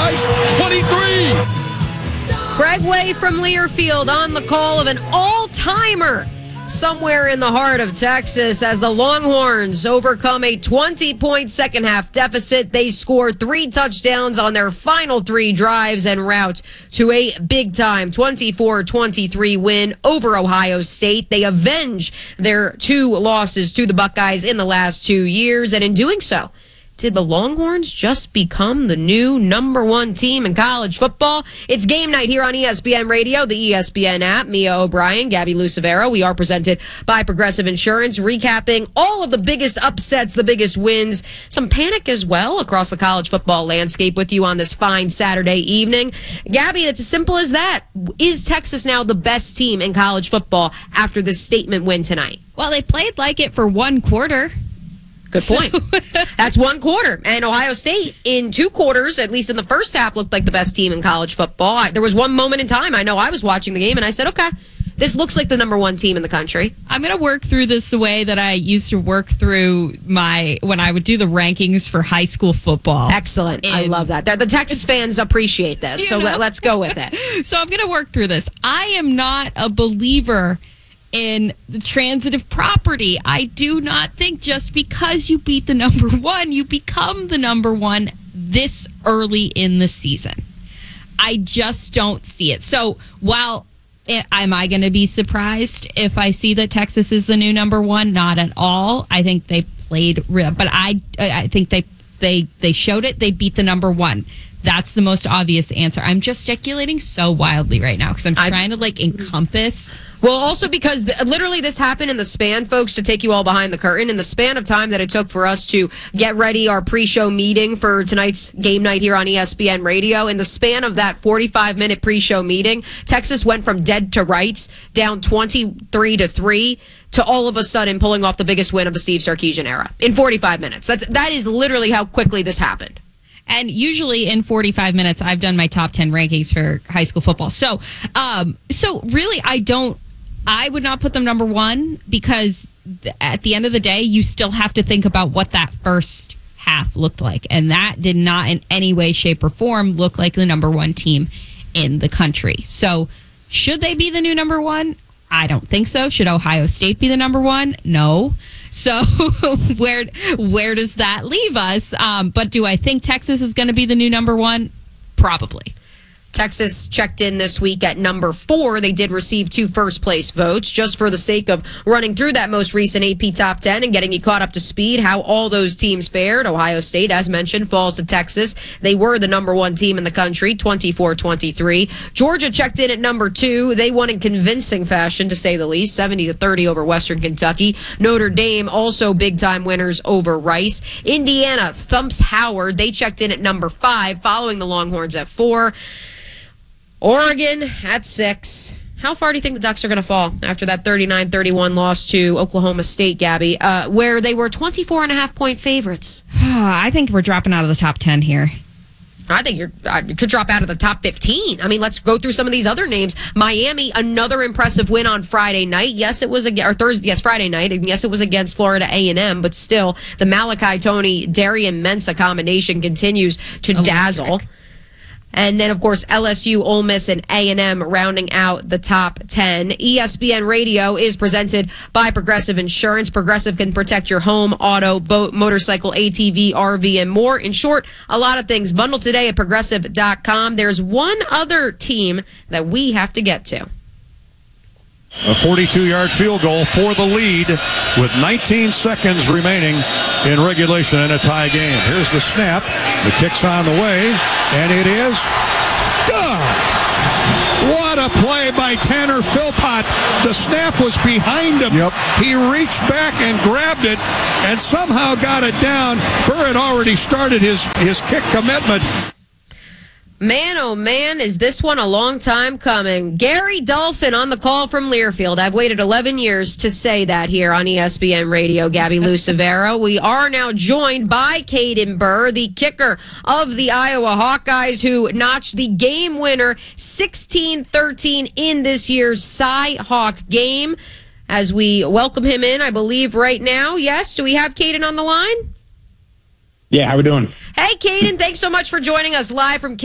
Rice, 23. Craig Way from Learfield on the call of an all-timer somewhere in the heart of Texas as the Longhorns overcome a 20-point second-half deficit. They score 3 touchdowns on their final 3 drives en route to a big-time 24-23 win over Ohio State. They avenge their 2 losses to the Buckeyes in the last 2 years, and in doing so, did the Longhorns just become the new number 1 team in college football? It's game night here on ESPN Radio, the ESPN app. Mia O'Brien, Gabby Lucevero. We are presented by Progressive Insurance, recapping all of the biggest upsets, the biggest wins, some panic as well across the college football landscape with you on this fine Saturday evening. Gabby, it's as simple as that. Is Texas now the best team in college football after this statement win tonight? Well, they played like it for 1 quarter. Good point. That's 1 quarter. And Ohio State, in 2 quarters, at least in the first half, looked like the best team in college football. There was one moment in time, I know I was watching the game, and I said, okay, this looks like the number 1 team in the country. I'm going to work through this the way that I used to work through when I would do the rankings for high school football. Excellent. I love that. The Texas fans appreciate this, so let's go with it. So I'm going to work through this. I am not a believer in the transitive property. I do not think just because you beat the number 1, you become the number 1 this early in the season. I just don't see it. So while am I going to be surprised if I see that Texas is the new number 1? Not at all. I think they played real, but I think they showed it. They beat the number 1. That's the most obvious answer. I'm gesticulating so wildly right now because I'm trying to encompass. Well, also because literally this happened in the span, folks, to take you all behind the curtain, in the span of time that it took for us to get ready our pre-show meeting for tonight's game night here on ESPN Radio. In the span of that 45-minute pre-show meeting, Texas went from dead to rights, down 23-3, to all of a sudden pulling off the biggest win of the Steve Sarkisian era in 45 minutes. That is literally how quickly this happened. And usually in 45 minutes, I've done my top 10 rankings for high school football. So really, I would not put them number 1 because at the end of the day, you still have to think about what that first half looked like. And that did not in any way, shape, or form look like the number 1 team in the country. So should they be the new number 1? I don't think so. Should Ohio State be the number 1? No. So where does that leave us? But do I think Texas is going to be the new number 1? Probably. Texas checked in this week at number 4. They did receive 2 first-place votes. Just for the sake of running through that most recent AP Top 10 and getting you caught up to speed, how all those teams fared. Ohio State, as mentioned, falls to Texas. They were the number 1 team in the country, 24-23. Georgia checked in at number 2. They won in convincing fashion, to say the least, 70-30 over Western Kentucky. Notre Dame, also big-time winners over Rice. Indiana thumps Howard. They checked in at number 5, following the Longhorns at 4. Oregon at 6. How far do you think the Ducks are going to fall after that 39-31 loss to Oklahoma State, Gabby, where they were 24.5-point favorites? I think we're dropping out of the top 10 here. I think you could drop out of the top 15. I mean, let's go through some of these other names. Miami, another impressive win on Friday night. Yes, it was Friday night. And yes, it was against Florida A&M, but still, the Malachi Tony, Darian Mensah combination continues to dazzle. And then, of course, LSU, Ole Miss, and A&M rounding out the top 10. ESPN Radio is presented by Progressive Insurance. Progressive can protect your home, auto, boat, motorcycle, ATV, RV, and more. In short, a lot of things. Bundle today at Progressive.com. There's one other team that we have to get to. A 42-yard field goal for the lead with 19 seconds remaining in regulation in a tie game. Here's the snap. The kick's on the way, and it is good. What a play by Tanner Philpott. The snap was behind him. Yep. He reached back and grabbed it and somehow got it down. Burr had already started his kick commitment. Man, oh man, is this one a long time coming. Gary Dolphin on the call from Learfield. I've waited 11 years to say that here on ESPN Radio. Gabby Lucevero. We are now joined by Caden Burr, the kicker of the Iowa Hawkeyes, who notched the game winner 16-13 in this year's Cy-Hawk game. As we welcome him in, I believe right now. Yes, do we have Caden on the line? Yeah, how we doing? Hey, Caden, thanks so much for joining us live from